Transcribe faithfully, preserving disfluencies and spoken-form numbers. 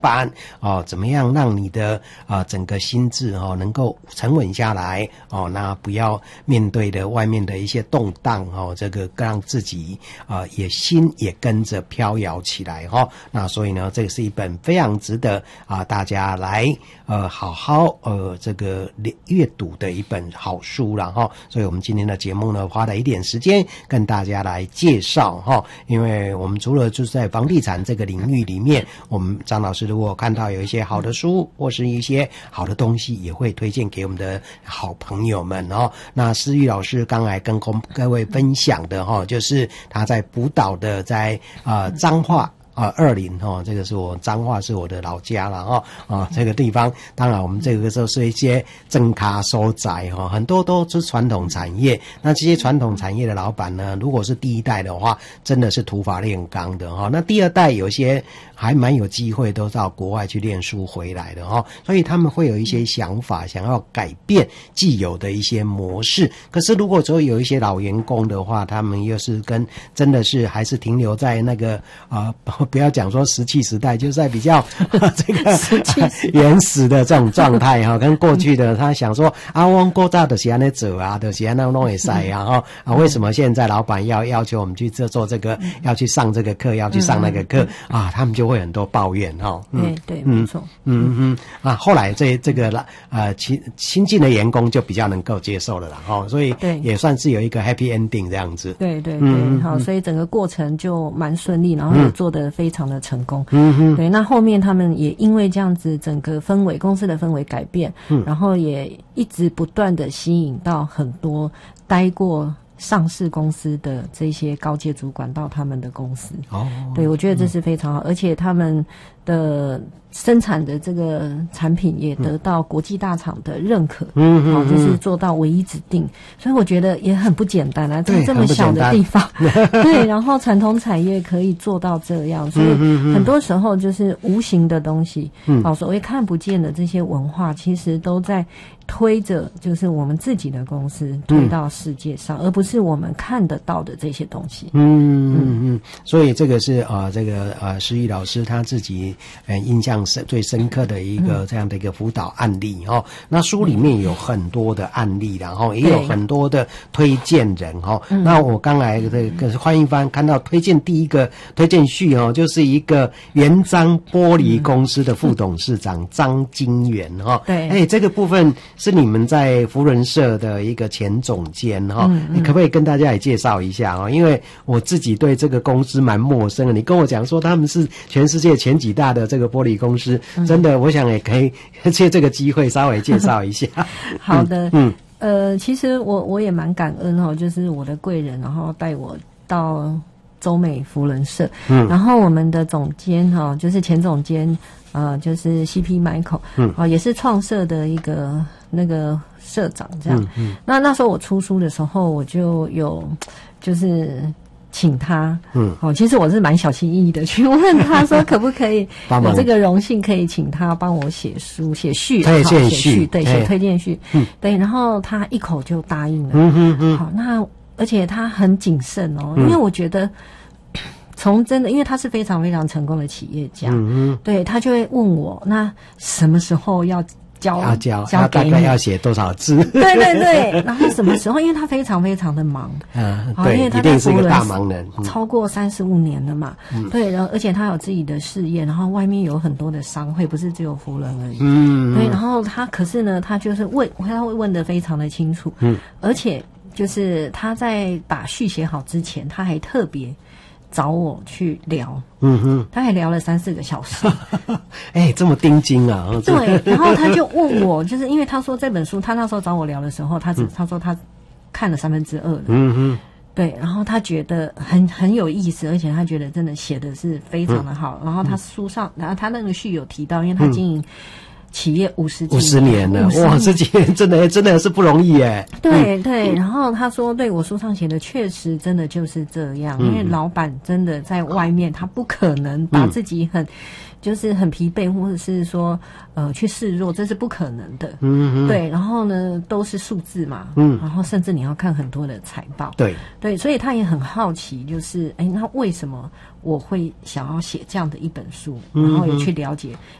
班哦，怎么样让你的啊、呃、整个心智哦能够沉稳下来哦，那不要面对的外面的一些动荡哦，这个让自己啊、呃、也心也跟着飘摇起来哈、哦。那所以呢，这个是一本非常值得啊、呃、大家来呃好好呃这个阅读的一本好书了哈、哦。所以我们今天的节目呢，花了一点时间跟大家来介绍哈、哦，因为我们除了就是在房地产这个领域里面，我们张老师如果看到有一些好的书或是一些好的东西，也会推荐给我们的好朋友们哦。那思玉老师刚才跟各位分享的哈、哦，就是他在辅导的在呃彰化。啊，二林哦，这个是我彰化是我的老家了哈、哦、啊，这个地方当然我们这个就是一些正咖所在哈、哦，很多都是传统产业。那这些传统产业的老板呢，如果是第一代的话，真的是土法炼钢的哈、哦。那第二代有些还蛮有机会都到国外去念书回来的哈、哦，所以他们会有一些想法，想要改变既有的一些模式。可是如果说有一些老员工的话，他们又是跟真的是还是停留在那个啊。呃不要讲说石器时代，就是在比较这个原始的这种状态哈，跟过去的他想说啊，我们过早的是安尼走啊，的是安那弄会塞啊哈啊，为什么现在老板要要求我们去做做这个，要去上这个课，要去上那个课啊，他们就会很多抱怨哈。 对对，没错。 嗯嗯啊，后来这这个呃新新进的员工就比较能够接受了啦哈，所以也算是有一个 happy ending 这样子。 对对对，好，所以整个过程就蛮顺利，然后也做得非常的成功。嗯哼，对，那后面他们也因为这样子整个氛围，公司的氛围改变，嗯，然后也一直不断的吸引到很多待过上市公司的这些高阶主管到他们的公司。哦，对，我觉得这是非常好，嗯，而且他们的生产的这个产品也得到国际大厂的认可，嗯嗯，哦，就是做到唯一指定，所以我觉得也很不简单啊，在这么小的地方，对，然后传统产业可以做到这样，所以很多时候就是无形的东西，嗯，哦，所谓看不见的这些文化，其实都在推着就是我们自己的公司推到世界上，嗯，而不是我们看得到的这些东西。 嗯嗯嗯，所以这个是啊，呃，这个呃，施毅老师他自己呃印象深最深刻的一个这样的一个辅导案例哦。那书里面有很多的案例，然后也有很多的推荐人哦。那我刚才这个翻一翻，看到推荐第一个推荐序哦，就是一个元章玻璃公司的副董事长张金元哈。对，哎，这个部分是你们在福伦社的一个前总监哈，嗯嗯，你可不可以跟大家也介绍一下啊？因为我自己对这个公司蛮陌生的，你跟我讲说他们是全世界前几大的这个玻璃公司，嗯，真的，我想也可以借这个机会稍微介绍一下。 好的，嗯，呃，其实我我也蛮感恩哦，就是我的贵人，然后带我到洲美福伦社，嗯，然后我们的总监哈，哦，就是前总监，呃，就是 C P Michael， 嗯，哦，也是创社的一个那个社长这样。嗯，嗯，那那时候我出书的时候，我就有就是请他，嗯，哦，其实我是蛮小心翼翼的去问他说可不可以有这个荣幸可以请他帮我写书写序， 推荐序， 对，写推荐序，嗯，对，然后他一口就答应了。嗯嗯嗯，好，那而且他很谨慎哦，因为我觉得从真的，因为他是非常非常成功的企业家，嗯嗯，对，他就会问我那什么时候要交要交交给你， 大概要写多少字？ 对对对，然后什么时候？因为他非常非常的忙， 嗯，对，因为他一定是个大忙人， 嗯，超过三十五年了嘛，嗯，对，然后而且他有自己的事业，然后外面有很多的商会，不是只有福伦而已，嗯，对，然后他可是呢，他就是问，他会问得非常的清楚，嗯，而且就是他在把序写好之前，他还特别找我去聊，嗯哼，他还聊了三四个小时， 哎、欸，这么盯紧啊！ 对，然后他就问我，就是因为他说这本书，他那时候找我聊的时候，他只、嗯、他说他看了三分之二了，嗯哼，对，然后他觉得很很有意思，而且他觉得真的写的是非常的好，嗯、然后他书上，然后他那个序有提到，因为他经营企业五十五十年了，哇，这几年真的真的是不容易耶。 对、嗯、对，然后他说，对我书上写的确实真的就是这样，嗯、因为老板真的在外面，他不可能把自己很。 就是很疲惫，或者是说呃去示弱，这是不可能的。嗯嗯，对。然后呢，都是数字嘛，嗯，然后甚至你要看很多的财报， 对对，所以他也很好奇，就是哎，那为什么我会想要写这样的一本书，然后也去了解